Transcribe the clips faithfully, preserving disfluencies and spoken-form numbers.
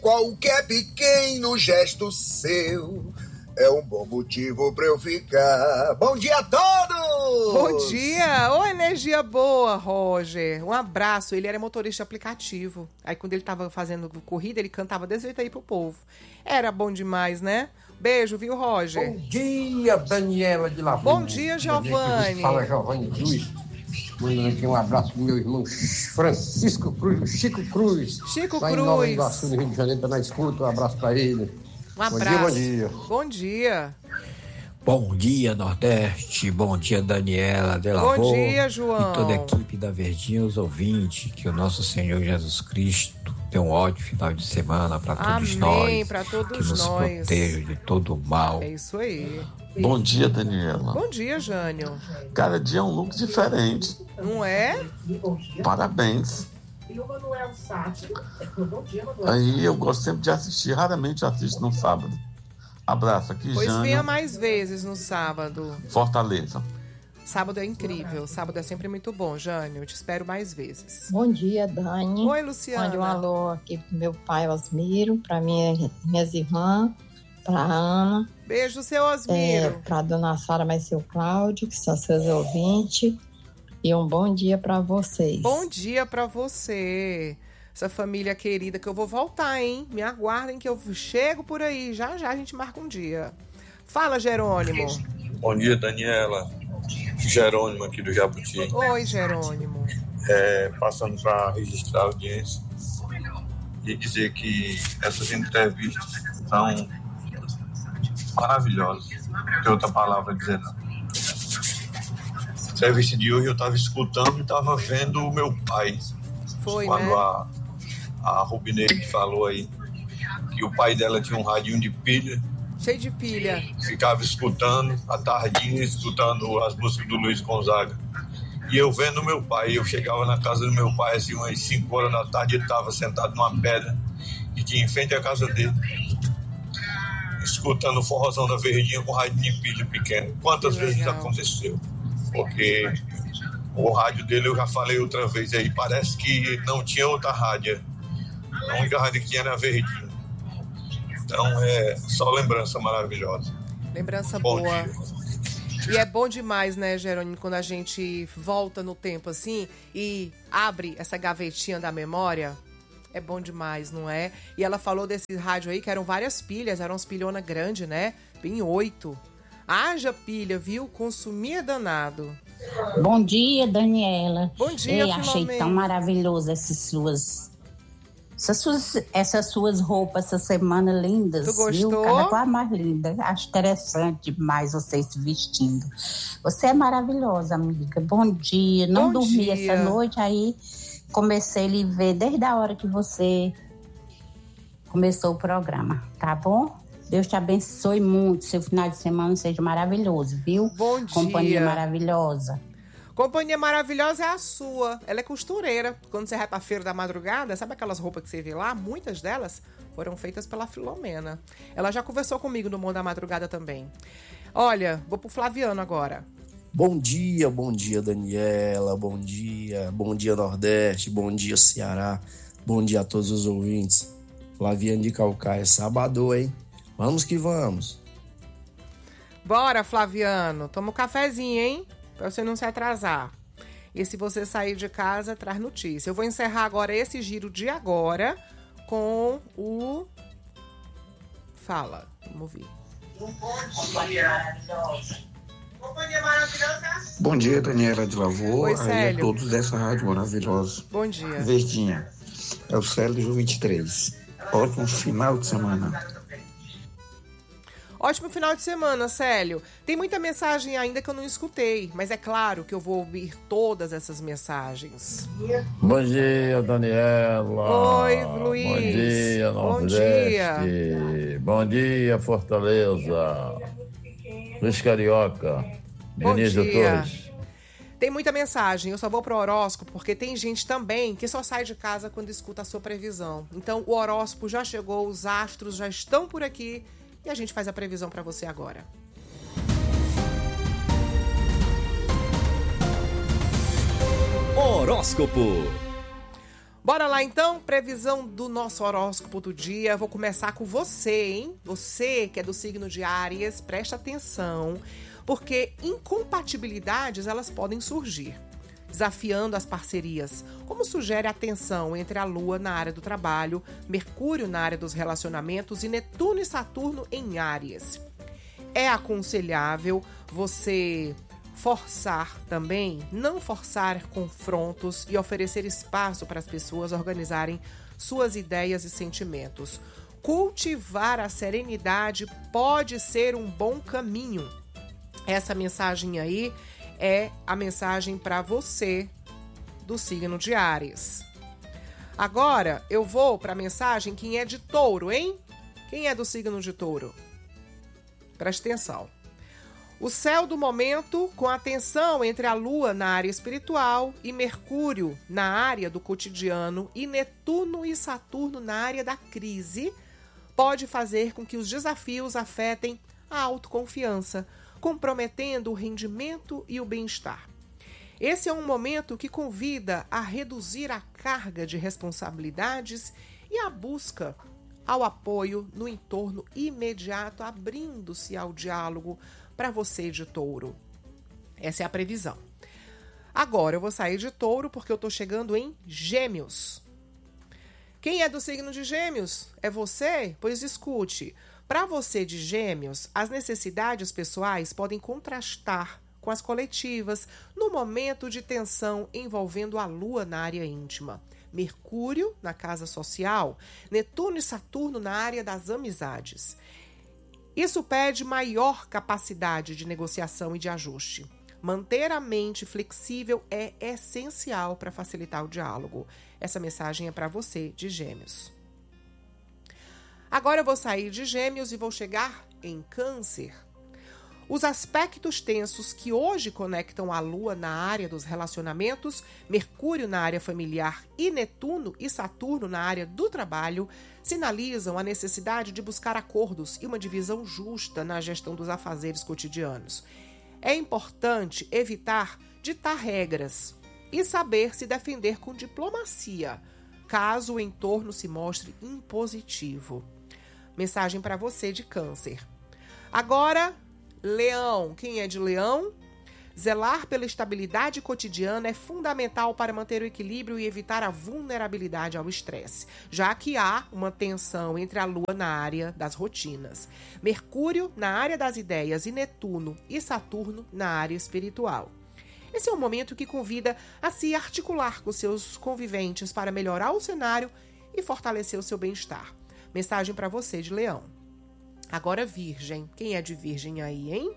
Qualquer pequeno gesto seu é um bom motivo pra eu ficar. Bom dia a todos! Bom dia! Ô, energia boa, Roger. Um abraço. Ele era motorista aplicativo. Aí quando ele tava fazendo corrida, ele cantava desse jeito aí pro povo. Era bom demais, né? Beijo, viu, Roger? Bom dia, Daniela de Lavô. Bom dia, Giovanni. Fala, Giovanni Cruz. Mandando aqui um abraço pro meu irmão Francisco Cruz, Chico Cruz. Chico lá Cruz. Em Nova Iguaçu, no Rio de Janeiro, tá na escuta. Um abraço pra ele. Um abraço. Bom dia, bom dia. Bom dia. Bom dia, Nordeste. Bom dia, Daniela de Lavô. Bom dia, João. E toda a equipe da Verdinha, os ouvintes. Que o nosso Senhor Jesus Cristo dê um ótimo final de semana para todos nós. Amém, para todos que nos nós. proteja de todo o mal. É isso aí. Bom dia, Daniela. Bom dia, Jânio. Cada dia é um look diferente. Não é? Parabéns. Aí eu gosto sempre de assistir, raramente assisto no sábado. Abraço aqui, Pois Jânio. venha mais vezes no sábado. Fortaleza. Sábado é incrível, sábado é sempre muito bom, Jânio. Eu te espero mais vezes. Bom dia, Dani. Oi, Luciana. Mande um alô aqui pro meu pai, Osmiro, para minha, minhas irmãs, para Ana. Beijo, seu Osmiro. É, para dona Sara, mais seu Cláudio, que são seus ouvintes. E um bom dia para vocês. Bom dia para você, essa família querida, que eu vou voltar, hein? Me aguardem que eu chego por aí. Já já a gente marca um dia. Fala, Jerônimo. Bom dia, Daniela. Jerônimo aqui do Jabuti. Oi, Jerônimo. É, passando para registrar a audiência e dizer que essas entrevistas são maravilhosas. Não tem outra palavra a dizer, não. A entrevista de hoje eu estava escutando e estava vendo o meu pai. Foi, quando né? a, a Rubineide falou aí que o pai dela tinha um radinho de pilha. Cheio de pilha. Ficava escutando, à tardinha, escutando as músicas do Luiz Gonzaga. E eu vendo meu pai, eu chegava na casa do meu pai, assim, umas cinco horas da tarde, ele estava sentado numa pedra, que tinha em frente à casa dele, escutando o forrozão da Verdinha com rádio de pilha pequeno. Quantas vezes isso aconteceu? Porque o rádio dele, eu já falei outra vez aí, parece que não tinha outra rádio. A única rádio que tinha era a Verdinha. Então é só lembrança maravilhosa. Lembrança Bom boa. dia. E é bom demais, né, Jerônimo, quando a gente volta no tempo assim e abre essa gavetinha da memória. É bom demais, não é? E ela falou desse rádio aí que eram várias pilhas, eram umas pilhonas grandes, né? Bem oito. Haja pilha, viu? Consumia danado. Bom dia, Daniela. Bom dia, Ei, achei Filomena. tão maravilhoso essas suas... Essas suas, essas suas roupas essa semana lindas. Tu gostou? Viu? Cada qual mais linda. Acho interessante demais vocês se vestindo. Você é maravilhosa, amiga. Bom dia. Não Bom dormi dia. essa noite, aí comecei a lhe ver desde a hora que você começou o programa, tá bom? Deus te abençoe muito. Seu final de semana seja maravilhoso, viu? Bom dia. Companhia maravilhosa. Companhia maravilhosa é a sua. Ela é costureira. Quando você vai pra feira da madrugada, sabe aquelas roupas que você vê lá? Muitas delas foram feitas pela Filomena. Ela já conversou comigo no Mundo da Madrugada também. Olha, vou pro Flaviano agora. Bom dia, bom dia, Daniela. Bom dia, bom dia, Nordeste. Bom dia, Ceará. Bom dia a todos os ouvintes. Flaviano de Calcaia, sábado, hein? Vamos que vamos. Bora, Flaviano. Toma um cafezinho, hein? Pra você não se atrasar. E se você sair de casa, traz notícia. Eu vou encerrar agora esse giro de agora com o... Fala, vamos ouvir. Bom dia, Daniela de Lavô. Oi, aí Célio. a todos dessa rádio maravilhosa. Bom dia. Verdinha. É o Célio vinte e três. Ótimo final de semana. Ótimo final de semana, Célio. Tem muita mensagem ainda que eu não escutei, mas é claro que eu vou ouvir todas essas mensagens. Bom dia, Daniela. Oi, Luiz. Bom dia, Bom Nordeste. Bom dia, Fortaleza. Luiz Carioca. Bom Vinícius dia. Torres. Tem muita mensagem, eu só vou pro horóscopo, porque tem gente também que só sai de casa quando escuta a sua previsão. Então, o horóscopo já chegou, os astros já estão por aqui e a gente faz a previsão para você agora. Horóscopo. Bora lá então, previsão do nosso horóscopo do dia. Vou começar com você, hein? Você que é do signo de Áries, presta atenção, porque incompatibilidades elas podem surgir, desafiando as parcerias, como sugere a tensão entre a Lua na área do trabalho, Mercúrio na área dos relacionamentos e Netuno e Saturno em Áries. É aconselhável você forçar também, não forçar confrontos e oferecer espaço para as pessoas organizarem suas ideias e sentimentos. Cultivar a serenidade pode ser um bom caminho. Essa mensagem aí é a mensagem para você do signo de Áries. Agora eu vou para a mensagem quem é de Touro, hein? Quem é do signo de Touro? Preste atenção. O céu do momento, com a tensão entre a Lua na área espiritual e Mercúrio na área do cotidiano e Netuno e Saturno na área da crise, pode fazer com que os desafios afetem a autoconfiança, comprometendo o rendimento e o bem-estar. Esse é um momento que convida a reduzir a carga de responsabilidades e a busca ao apoio no entorno imediato, abrindo-se ao diálogo para você de Touro. Essa é a previsão. Agora eu vou sair de Touro porque eu estou chegando em Gêmeos. Quem é do signo de Gêmeos? É você? Pois escute. Para você de Gêmeos, as necessidades pessoais podem contrastar com as coletivas no momento de tensão envolvendo a Lua na área íntima, Mercúrio na casa social, Netuno e Saturno na área das amizades. Isso pede maior capacidade de negociação e de ajuste. Manter a mente flexível é essencial para facilitar o diálogo. Essa mensagem é para você de Gêmeos. Agora eu vou sair de Gêmeos e vou chegar em Câncer. Os aspectos tensos que hoje conectam a Lua na área dos relacionamentos, Mercúrio na área familiar e Netuno e Saturno na área do trabalho sinalizam a necessidade de buscar acordos e uma divisão justa na gestão dos afazeres cotidianos. É importante evitar ditar regras e saber se defender com diplomacia, caso o entorno se mostre impositivo. Mensagem para você de Câncer. Agora, Leão. Quem é de Leão? Zelar pela estabilidade cotidiana é fundamental para manter o equilíbrio e evitar a vulnerabilidade ao estresse, já que há uma tensão entre a Lua na área das rotinas, Mercúrio na área das ideias e Netuno e Saturno na área espiritual. Esse é um momento que convida a se articular com seus conviventes para melhorar o cenário e fortalecer o seu bem-estar. Mensagem para você de Leão. Agora, Virgem. Quem é de Virgem aí, hein?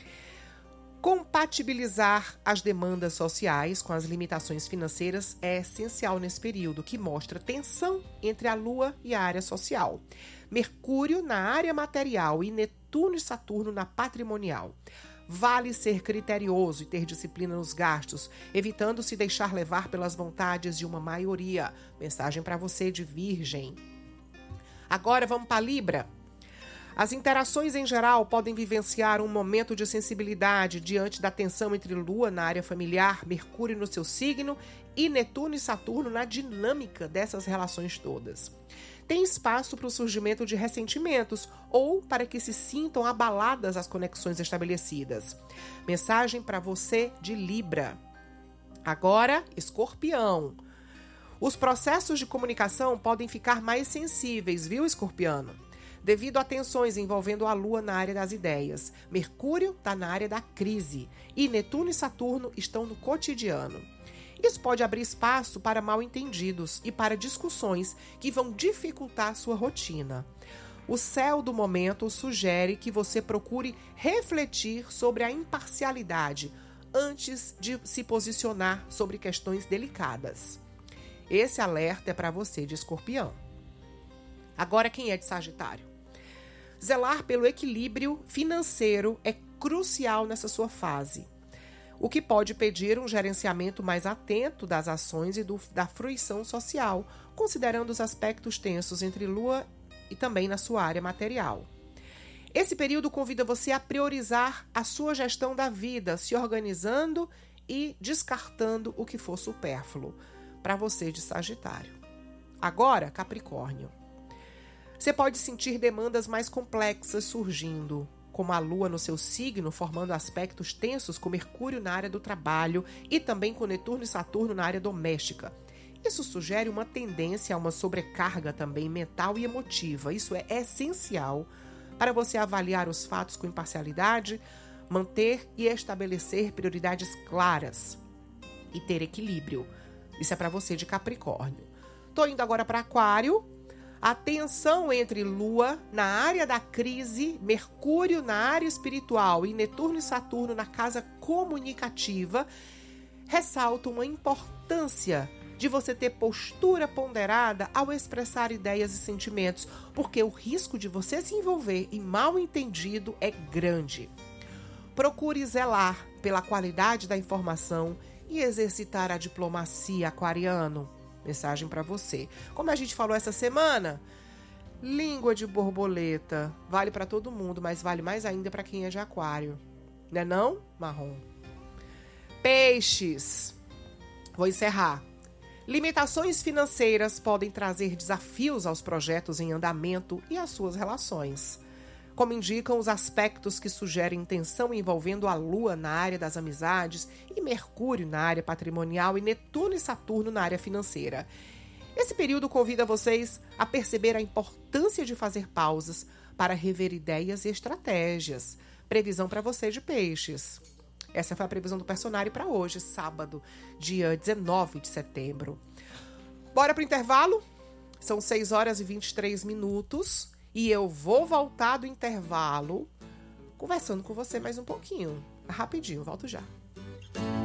Compatibilizar as demandas sociais com as limitações financeiras é essencial nesse período, que mostra tensão entre a Lua e a área social. Mercúrio na área material e Netuno e Saturno na patrimonial. Vale ser criterioso e ter disciplina nos gastos, evitando se deixar levar pelas vontades de uma maioria. Mensagem para você de Virgem. Agora vamos para Libra. As interações em geral podem vivenciar um momento de sensibilidade diante da tensão entre Lua na área familiar, Mercúrio no seu signo e Netuno e Saturno na dinâmica dessas relações todas. Tem espaço para o surgimento de ressentimentos ou para que se sintam abaladas as conexões estabelecidas. Mensagem para você de Libra. Agora, Escorpião. Os processos de comunicação podem ficar mais sensíveis, viu, Escorpiano? Devido a tensões envolvendo a Lua na área das ideias. Mercúrio está na área da crise e Netuno e Saturno estão no cotidiano. Isso pode abrir espaço para mal-entendidos e para discussões que vão dificultar sua rotina. O céu do momento sugere que você procure refletir sobre a imparcialidade antes de se posicionar sobre questões delicadas. Esse alerta é para você de Escorpião. Agora, quem é de Sagitário? Zelar pelo equilíbrio financeiro é crucial nessa sua fase, o que pode pedir um gerenciamento mais atento das ações e do, da fruição social, considerando os aspectos tensos entre Lua e também na sua área material. Esse período convida você a priorizar a sua gestão da vida, se organizando e descartando o que for supérfluo. Para você de Sagitário. Agora, Capricórnio. Você pode sentir demandas mais complexas surgindo, como a Lua no seu signo, formando aspectos tensos com Mercúrio na área do trabalho e também com Netuno e Saturno na área doméstica. Isso sugere uma tendência a uma sobrecarga também mental e emotiva. Isso é essencial para você avaliar os fatos com imparcialidade, manter e estabelecer prioridades claras e ter equilíbrio. Isso é para você de Capricórnio. Tô indo agora para Aquário. A tensão entre Lua na área da crise, Mercúrio na área espiritual e Netuno e Saturno na casa comunicativa ressalta uma importância de você ter postura ponderada ao expressar ideias e sentimentos, porque o risco de você se envolver em mal entendido é grande. Procure zelar pela qualidade da informação e exercitar a diplomacia, aquariano. Mensagem para você. Como a gente falou essa semana, língua de borboleta vale para todo mundo, mas vale mais ainda para quem é de Aquário. Não é não, Marrom? Peixes. Vou encerrar. Limitações financeiras podem trazer desafios aos projetos em andamento e às suas relações, como indicam os aspectos que sugerem tensão envolvendo a Lua na área das amizades e Mercúrio na área patrimonial e Netuno e Saturno na área financeira. Esse período convida vocês a perceber a importância de fazer pausas para rever ideias e estratégias. Previsão para você de Peixes. Essa foi a previsão do Personário para hoje, sábado, dia dezenove de setembro. Bora para o intervalo? São seis horas e vinte e três minutos. E eu vou voltar do intervalo conversando com você mais um pouquinho. Rapidinho, volto já.